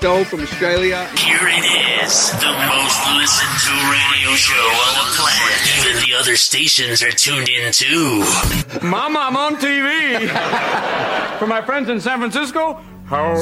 Stowe from Australia. Here it is, the most listened to radio show on the planet. Even the other stations are tuned in too. Mama, I'm on TV. For my friends in San Francisco, how